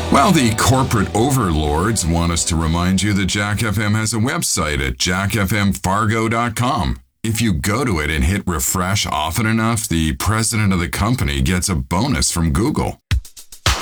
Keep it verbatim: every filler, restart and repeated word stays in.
Well, the corporate overlords want us to remind you that Jack F M has a website at jack f m fargo dot com. If you go to it and hit refresh often enough, the president of the company gets a bonus from Google.